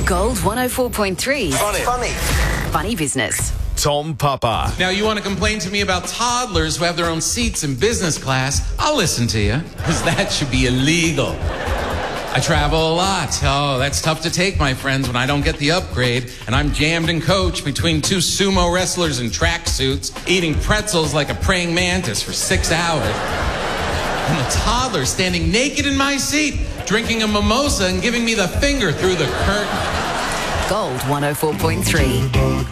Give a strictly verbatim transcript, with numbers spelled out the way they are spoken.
Gold one oh four point three. Funny. Funny. Funny business. Tom Papa. Now, you want to complain to me about toddlers who have their own seats in business class? I'll listen to you, because that should be illegal. I travel a lot. Oh, that's tough to take, my friends, when I don't get the upgrade, and I'm jammed in coach between two sumo wrestlers in tracksuits, eating pretzels like a praying mantis for six hours. And the toddler standing naked in my seat, drinking a mimosa and giving me the finger through the curtain. Gold one oh four point three.